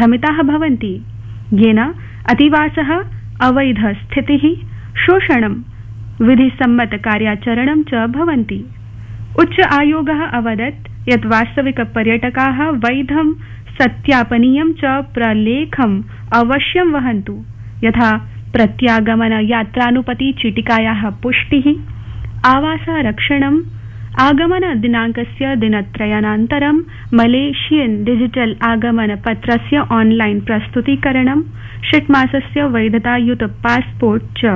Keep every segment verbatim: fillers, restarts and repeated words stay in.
भ्रमिताः भवन्ति, येन अतिवासः, अवैधस्थितिः, शोषणं, विधिसम्मतकार्याचरणं च भवन्ति। उच्च आयोगः अवदत् यत् वास्तविकपर्यटकाः वैधं सत्यापनीयं च प्रलेखम् अवश्यं वहन्तु, यथा प्रत्यागमन यात्रानुपति चीटिकायाः पुष्टिः, आवासारक्षणम्, आगमन दिनाङ्कस्य दिनत्रयानन्तरं मलेशियन डिजिटल आगमन पत्रस्य ऑनलाइन प्रस्तुतीकरणं, षट्मासस्य वैधतायुत पासपोर्ट च।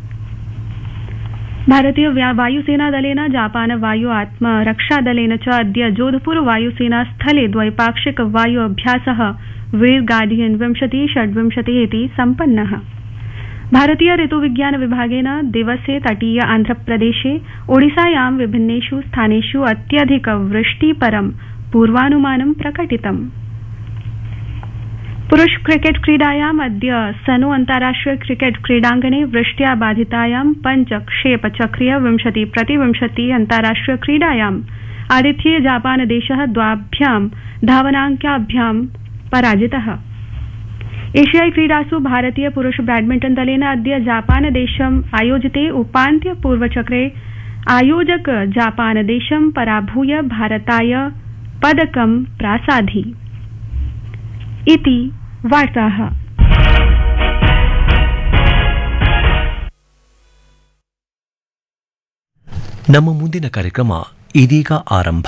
भारतीय वायुसेनादलेन जापान वायु आत्मरक्षादलेन च अद्य जोधपुर वायुसेना स्थले द्वैपाक्षिक वायु अभ्यासः वीर गार्डियन विंशति षड्विंशति इति सम्पन्नः। भारतीय ऋतुविज्ञान विभागेन दिवसे तटीय आन्ध्रप्रदेशे ओडिसायां विभिन्नेषु स्थानेषु अत्यधिक वृष्टिपरं पूर्वानुमानं प्रकटितम्। पुरुष क्रिकेट क्रीडायाम् अद्य सनो अन्ताराष्ट्रिय क्रिकेट क्रीडाङ्गणे वृष्ट्या बाधितायां पञ्चक्षेपचक्रीय विंशति प्रतिविंशति अन्ताराष्ट्रिय क्रीडायाम् आतिथ्ये जापानदेशः द्वाभ्यां धावनाङ्काभ्यां पराजितः। एशियाई क्रीडासु भारतीय पुरुष बैडमिंटन दलेन अद्य जापानदेशम् आयोजिते उपान्त्य पूर्वचक्रे आयोजक जापानदेशं पराभूय भारताय पदकं प्रासादि। इति वार्ताः। ನಮ್ಮ ಮುಂದಿನ ಕಾರ್ಯಕ್ರಮ ಇದೀಗ ಆರಂಭ.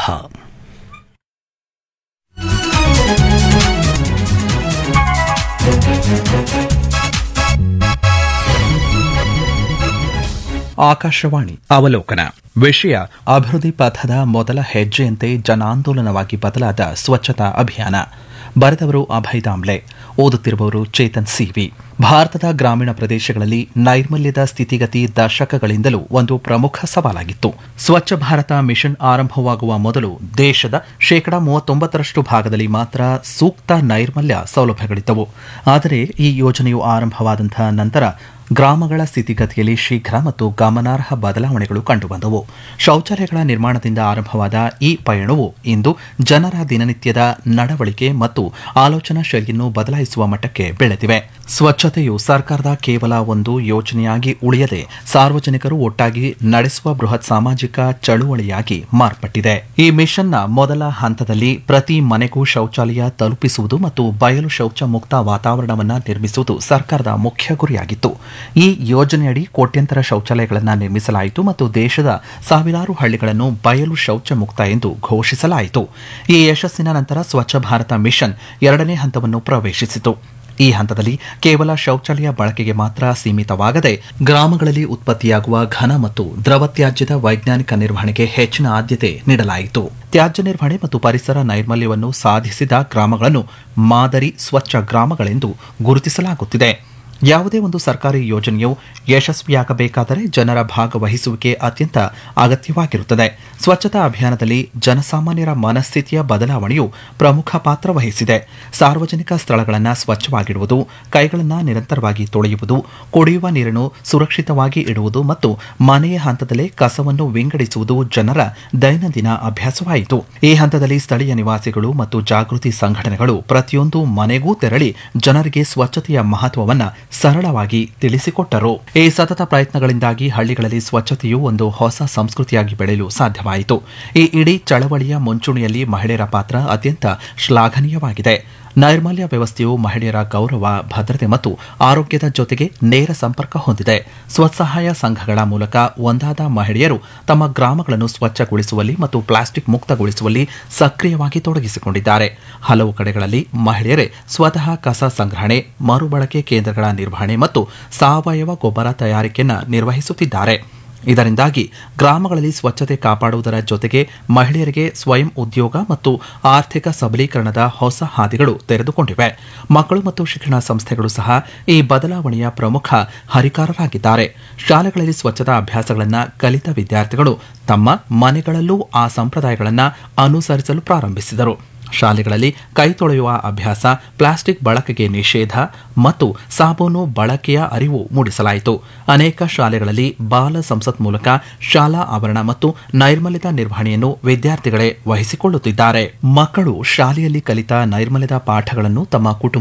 ಆಕಾಶವಾಣಿ ಅವಲೋಕನ. ವಿಷಯ ಅಭಿವೃದ್ಧಿ ಪಥದ ಮೊದಲ ಹೆಜ್ಜೆಯಂತೆ ಜನಾಂದೋಲನವಾಗಿ ಬದಲಾದ ಸ್ವಚ್ಛತಾ ಅಭಿಯಾನ. ಬರೆದವರು ಅಭಯ್ ದಾಮ್ಲೆ, ಓದುತ್ತಿರುವವರು ಚೇತನ್ ಸಿವಿ. ಭಾರತದ ಗ್ರಾಮೀಣ ಪ್ರದೇಶಗಳಲ್ಲಿ ನೈರ್ಮಲ್ಯದ ಸ್ಥಿತಿಗತಿ ದಶಕಗಳಿಂದಲೂ ಒಂದು ಪ್ರಮುಖ ಸವಾಲಾಗಿತ್ತು. ಸ್ವಚ್ಛ ಭಾರತ ಮಿಷನ್ ಆರಂಭವಾಗುವ ಮೊದಲು ದೇಶದ ಶೇಕಡಾ ಮೂವತ್ತೊಂಬತ್ತರಷ್ಟು ಭಾಗದಲ್ಲಿ ಮಾತ್ರ ಸೂಕ್ತ ನೈರ್ಮಲ್ಯ ಸೌಲಭ್ಯಗಳಿದ್ದವು. ಆದರೆ ಈ ಯೋಜನೆಯು ಆರಂಭವಾದಂತಹ ನಂತರ ಗ್ರಾಮಗಳ ಸ್ಥಿತಿಗತಿಯಲ್ಲಿ ಶೀಘ್ರ ಮತ್ತು ಗಮನಾರ್ಹ ಬದಲಾವಣೆಗಳು ಕಂಡುಬಂದವು. ಶೌಚಾಲಯಗಳ ನಿರ್ಮಾಣದಿಂದ ಆರಂಭವಾದ ಈ ಪಯಣವು ಇಂದು ಜನರ ದಿನನಿತ್ಯದ ನಡವಳಿಕೆ ಮತ್ತು ಆಲೋಚನಾ ಶೈಲಿಯನ್ನು ಬದಲಾಯಿಸುವ ಮಟ್ಟಕ್ಕೆ ಬೆಳೆದಿವೆ. ಸ್ವಚ್ಛತೆಯು ಸರ್ಕಾರದ ಕೇವಲ ಒಂದು ಯೋಜನೆಯಾಗಿ ಉಳಿಯದೆ ಸಾರ್ವಜನಿಕರು ಒಟ್ಟಾಗಿ ನಡೆಸುವ ಬೃಹತ್ ಸಾಮಾಜಿಕ ಚಳುವಳಿಯಾಗಿ ಮಾರ್ಪಟ್ಟಿದೆ. ಈ ಮಿಷನ್ನ ಮೊದಲ ಹಂತದಲ್ಲಿ ಪ್ರತಿ ಮನೆಗೂ ಶೌಚಾಲಯ ತಲುಪಿಸುವುದು ಮತ್ತು ಬಯಲು ಶೌಚ ಮುಕ್ತ ವಾತಾವರಣವನ್ನು ನಿರ್ಮಿಸುವುದು ಸರ್ಕಾರದ ಮುಖ್ಯ ಗುರಿಯಾಗಿತ್ತು. ಈ ಯೋಜನೆಯಡಿ ಕೋಟ್ಯಂತರ ಶೌಚಾಲಯಗಳನ್ನು ನಿರ್ಮಿಸಲಾಯಿತು ಮತ್ತು ದೇಶದ ಸಾವಿರಾರು ಹಳ್ಳಿಗಳನ್ನು ಬಯಲು ಶೌಚ ಮುಕ್ತ ಎಂದು ಘೋಷಿಸಲಾಯಿತು. ಈ ಯಶಸ್ಸಿನ ನಂತರ ಸ್ವಚ್ಛ ಭಾರತ ಮಿಷನ್ ಎರಡನೇ ಹಂತವನ್ನು ಪ್ರವೇಶಿಸಿತು. ಈ ಹಂತದಲ್ಲಿ ಕೇವಲ ಶೌಚಾಲಯ ಬಳಕೆಗೆ ಮಾತ್ರ ಸೀಮಿತವಾಗದೆ ಗ್ರಾಮಗಳಲ್ಲಿ ಉತ್ಪತ್ತಿಯಾಗುವ ಘನ ಮತ್ತು ದ್ರವ ತ್ಯಾಜ್ಯದ ವೈಜ್ಞಾನಿಕ ನಿರ್ವಹಣೆಗೆ ಹೆಚ್ಚಿನ ಆದ್ಯತೆ ನೀಡಲಾಯಿತು. ತ್ಯಾಜ್ಯ ನಿರ್ವಹಣೆ ಮತ್ತು ಪರಿಸರ ನೈರ್ಮಲ್ಯವನ್ನು ಸಾಧಿಸಿದ ಗ್ರಾಮಗಳನ್ನು ಮಾದರಿ ಸ್ವಚ್ಛ ಗ್ರಾಮಗಳೆಂದು ಗುರುತಿಸಲಾಗುತ್ತಿದೆ. ಯಾವುದೇ ಒಂದು ಸರ್ಕಾರಿ ಯೋಜನೆಯು ಯಶಸ್ವಿಯಾಗಬೇಕಾದರೆ ಜನರ ಭಾಗವಹಿಸುವಿಕೆ ಅತ್ಯಂತ ಅಗತ್ಯವಾಗಿರುತ್ತದೆ. ಸ್ವಚ್ಛತಾ ಅಭಿಯಾನದಲ್ಲಿ ಜನಸಾಮಾನ್ಯರ ಮನಸ್ಥಿತಿಯ ಬದಲಾವಣೆಯು ಪ್ರಮುಖ ಪಾತ್ರ ವಹಿಸಿದೆ. ಸಾರ್ವಜನಿಕ ಸ್ಥಳಗಳನ್ನು ಸ್ವಚ್ಛವಾಗಿಡುವುದು, ಕೈಗಳನ್ನು ನಿರಂತರವಾಗಿ ತೊಳೆಯುವುದು, ಕುಡಿಯುವ ನೀರನ್ನು ಸುರಕ್ಷಿತವಾಗಿ ಇಡುವುದು ಮತ್ತು ಮನೆಯ ಹಂತದಲ್ಲೇ ಕಸವನ್ನು ವಿಂಗಡಿಸುವುದು ಜನರ ದೈನಂದಿನ ಅಭ್ಯಾಸವಾಯಿತು. ಈ ಹಂತದಲ್ಲಿ ಸ್ಥಳೀಯ ನಿವಾಸಿಗಳು ಮತ್ತು ಜಾಗೃತಿ ಸಂಘಟನೆಗಳು ಪ್ರತಿಯೊಂದು ಮನೆಗೂ ತೆರಳಿ ಜನರಿಗೆ ಸ್ವಚ್ಛತೆಯ ಮಹತ್ವವನ್ನು ಸರಳವಾಗಿ ತಿಳಿಸಿಕೊಟ್ಟರು. ಈ ಸತತ ಪ್ರಯತ್ನಗಳಿಂದಾಗಿ ಹಳ್ಳಿಗಳಲ್ಲಿ ಸ್ವಚ್ಛತೆಯು ಒಂದು ಹೊಸ ಸಂಸ್ಕೃತಿಯಾಗಿ ಬೆಳೆಯಲು ಸಾಧ್ಯವಾಯಿತು. ಈ ಇಡೀ ಚಳವಳಿಯ ಮುಂಚೂಣಿಯಲ್ಲಿ ಮಹಿಳೆಯರ ಪಾತ್ರ ಅತ್ಯಂತ ಶ್ಲಾಘನೀಯವಾಗಿದೆ. ನೈರ್ಮಲ್ಯ ವ್ಯವಸ್ಥೆಯು ಮಹಿಳೆಯರ ಗೌರವ, ಭದ್ರತೆ ಮತ್ತು ಆರೋಗ್ಯದ ಜೊತೆಗೆ ನೇರ ಸಂಪರ್ಕ ಹೊಂದಿದೆ. ಸ್ವಸಹಾಯ ಸಂಘಗಳ ಮೂಲಕ ಒಂದಾದ ಮಹಿಳೆಯರು ತಮ್ಮ ಗ್ರಾಮಗಳನ್ನು ಸ್ವಚ್ಛಗೊಳಿಸುವಲ್ಲಿ ಮತ್ತು ಪ್ಲಾಸ್ಟಿಕ್ ಮುಕ್ತಗೊಳಿಸುವಲ್ಲಿ ಸಕ್ರಿಯವಾಗಿ ತೊಡಗಿಸಿಕೊಂಡಿದ್ದಾರೆ. ಹಲವು ಕಡೆಗಳಲ್ಲಿ ಮಹಿಳೆಯರೇ ಸ್ವತಃ ಕಸ ಸಂಗ್ರಹಣೆ, ಮರುಬಳಕೆ ಕೇಂದ್ರಗಳ ನಿರ್ವಹಣೆ ಮತ್ತು ಸಾವಯವ ಗೊಬ್ಬರ ತಯಾರಿಕೆಯನ್ನು ನಿರ್ವಹಿಸುತ್ತಿದ್ದಾರೆ. ಇದರಿಂದಾಗಿ ಗ್ರಾಮಗಳಲ್ಲಿ ಸ್ವಚ್ಛತೆ ಕಾಪಾಡುವುದರ ಜೊತೆಗೆ ಮಹಿಳೆಯರಿಗೆ ಸ್ವಯಂ ಉದ್ಯೋಗ ಮತ್ತು ಆರ್ಥಿಕ ಸಬಲೀಕರಣದ ಹೊಸ ಹಾದಿಗಳು ತೆರೆದುಕೊಂಡಿವೆ. ಮಕ್ಕಳು ಮತ್ತು ಶಿಕ್ಷಣ ಸಂಸ್ಥೆಗಳು ಸಹ ಈ ಬದಲಾವಣೆಯ ಪ್ರಮುಖ ಹರಿಕಾರರಾಗಿದ್ದಾರೆ. ಶಾಲೆಗಳಲ್ಲಿ ಸ್ವಚ್ಛತಾ ಅಭ್ಯಾಸಗಳನ್ನು ಕಲಿತ ವಿದ್ಯಾರ್ಥಿಗಳು ತಮ್ಮ ಮನೆಗಳಲ್ಲೂ ಆ ಸಂಪ್ರದಾಯಗಳನ್ನು ಅನುಸರಿಸಲು ಪ್ರಾರಂಭಿಸಿದರು. ಶಾಲೆಗಳಲ್ಲಿ ಕೈ ತೊಳೆಯುವ ಅಭ್ಯಾಸ, ಪ್ಲಾಸ್ಟಿಕ್ ಬಳಕೆಗೆ ನಿಷೇಧ ಮತ್ತು ಸಾಬೂನು ಬಳಕೆಯ ಅರಿವು ಮೂಡಿಸಲಾಯಿತು. ಅನೇಕ ಶಾಲೆಗಳಲ್ಲಿ ಬಾಲ ಸಂಸತ್ ಮೂಲಕ ಶಾಲಾ ಆವರಣ ಮತ್ತು ನೈರ್ಮಲ್ಯದ ನಿರ್ವಹಣೆಯನ್ನು ವಿದ್ಯಾರ್ಥಿಗಳೇ ವಹಿಸಿಕೊಳ್ಳುತ್ತಿದ್ದಾರೆ. ಮಕ್ಕಳು ಶಾಲೆಯಲ್ಲಿ ಕಲಿತ ನೈರ್ಮಲ್ಯದ ಪಾಠಗಳನ್ನು ತಮ್ಮ ಕುಟುಂಬ